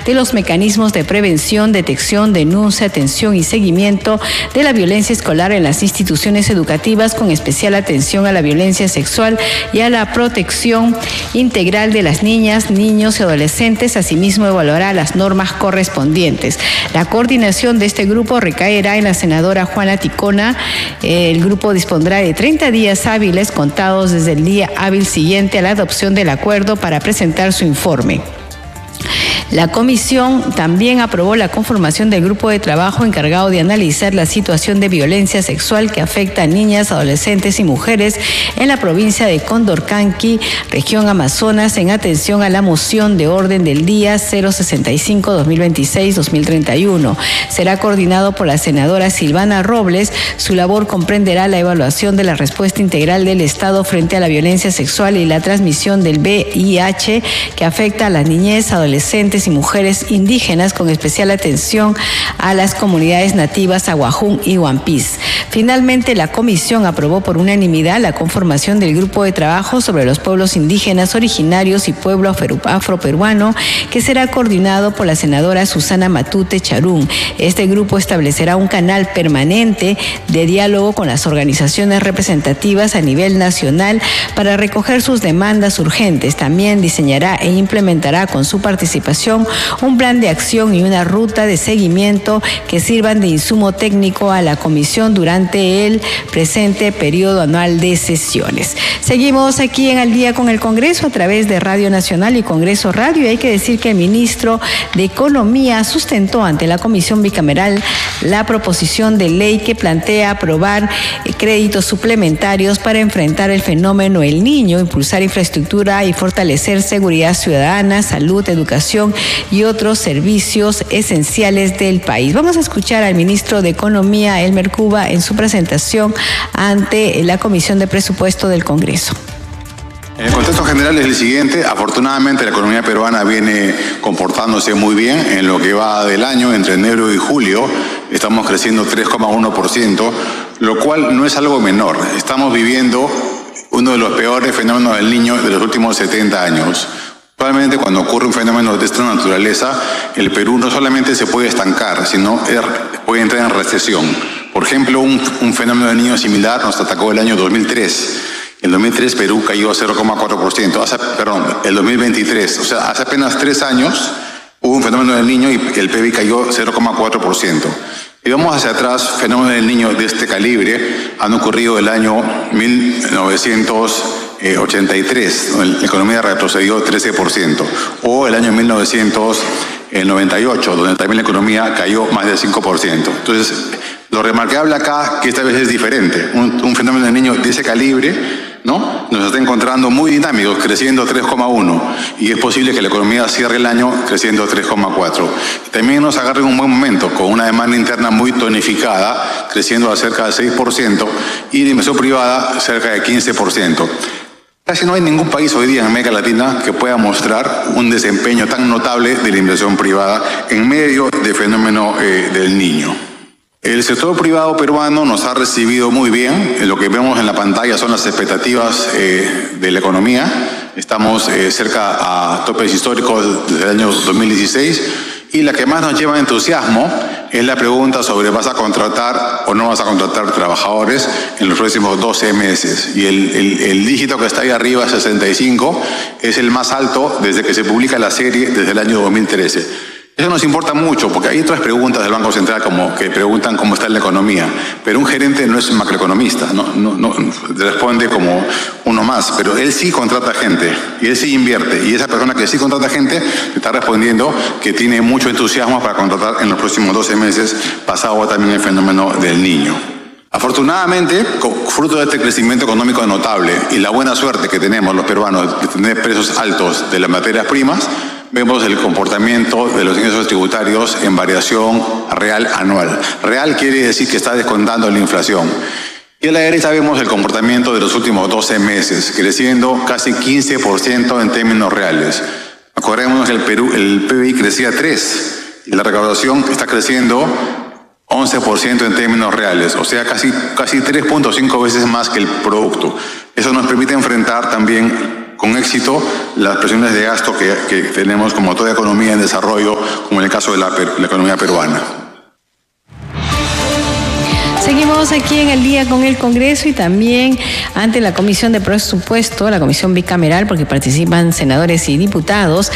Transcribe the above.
de los mecanismos de prevención, detección, denuncia, atención y seguimiento de la violencia escolar en las instituciones educativas, con especial atención a la violencia sexual y a la protección integral de las niñas, niños y adolescentes. Asimismo, evaluará las normas correspondientes. La coordinación de este grupo recaerá en la senadora Juana Ticona. El grupo dispondrá de 30 días hábiles contados desde el día hábil siguiente a la adopción del acuerdo para presentar su informe. La comisión también aprobó la conformación del grupo de trabajo encargado de analizar la situación de violencia sexual que afecta a niñas, adolescentes y mujeres en la provincia de Condorcanqui, región Amazonas, en atención a la moción de orden del día 065-2026-2031. Será coordinado por la senadora Silvana Robles. Su labor comprenderá la evaluación de la respuesta integral del Estado frente a la violencia sexual y la transmisión del VIH que afecta a la niñez, adolescentes y mujeres indígenas, con especial atención a las comunidades nativas Aguajún y Huampis. Finalmente, la comisión aprobó por unanimidad la conformación del grupo de trabajo sobre los pueblos indígenas originarios y pueblo afroperuano, que será coordinado por la senadora Susana Matute Charún. Este grupo establecerá un canal permanente de diálogo con las organizaciones representativas a nivel nacional para recoger sus demandas urgentes. También diseñará e implementará con su participación un plan de acción y una ruta de seguimiento que sirvan de insumo técnico a la comisión durante el presente periodo anual de sesiones. Seguimos aquí en Al Día con el Congreso a través de Radio Nacional y Congreso Radio, y hay que decir que el ministro de Economía sustentó ante la Comisión Bicameral la proposición de ley que plantea aprobar créditos suplementarios para enfrentar el fenómeno El Niño, impulsar infraestructura y fortalecer seguridad ciudadana, salud, educación y otros servicios esenciales del país. Vamos a escuchar al ministro de Economía, Elmer Cuba, en su presentación ante la Comisión de Presupuesto del Congreso. El contexto general es el siguiente. Afortunadamente, la economía peruana viene comportándose muy bien. En lo que va del año, entre enero y julio, estamos creciendo 3,1%, lo cual no es algo menor. Estamos viviendo uno de los peores fenómenos del Niño de los últimos 70 años. Actualmente, cuando ocurre un fenómeno de esta naturaleza, el Perú no solamente se puede estancar, sino puede entrar en recesión. Por ejemplo, un fenómeno del Niño similar nos atacó el año 2003. En 2003 Perú cayó a 0,4%, el 2023, o sea, hace apenas 3 años hubo un fenómeno del Niño y el PIB cayó 0,4%. Y vamos hacia atrás, fenómenos del Niño de este calibre han ocurrido el año 1983, donde la economía retrocedió 13%, o el año 1998, donde también la economía cayó más del 5%. Entonces, lo remarcable acá, que esta vez es diferente, un fenómeno del Niño de ese calibre, ¿no?, nos está encontrando muy dinámicos, creciendo 3,1%, y es posible que la economía cierre el año creciendo 3,4%. También nos agarra en un buen momento, con una demanda interna muy tonificada, creciendo a cerca del 6%, y de inversión privada cerca de 15%. Casi no hay ningún país hoy día en América Latina que pueda mostrar un desempeño tan notable de la inversión privada en medio del fenómeno del Niño. El sector privado peruano nos ha recibido muy bien. Lo que vemos en la pantalla son las expectativas de la economía. Estamos cerca a topes históricos desde el año 2016. Y la que más nos lleva a entusiasmo es la pregunta sobre ¿vas a contratar o no vas a contratar trabajadores en los próximos 12 meses? Y el dígito que está ahí arriba, 65, es el más alto desde que se publica la serie desde el año 2013. Eso nos importa mucho, porque hay otras preguntas del Banco Central que preguntan cómo está la economía, pero un gerente no es un macroeconomista, no responde como uno más, pero él sí contrata gente, y él sí invierte, y esa persona que sí contrata gente está respondiendo que tiene mucho entusiasmo para contratar en los próximos 12 meses, pasado también el fenómeno del Niño. Afortunadamente, fruto de este crecimiento económico notable y la buena suerte que tenemos los peruanos de tener precios altos de las materias primas, vemos el comportamiento de los ingresos tributarios en variación real anual. Real quiere decir que está descontando la inflación. Y a la derecha vemos el comportamiento de los últimos 12 meses, creciendo casi 15% en términos reales. Acordémonos que el PBI crecía 3% y la recaudación está creciendo 11% en términos reales, o sea, casi 3.5 veces más que el producto. Eso nos permite enfrentar también con éxito las presiones de gasto que tenemos como toda economía en desarrollo, como en el caso de la economía peruana. Seguimos aquí en El Día con el Congreso y también ante la Comisión de Presupuesto, la Comisión Bicameral, porque participan senadores y diputados.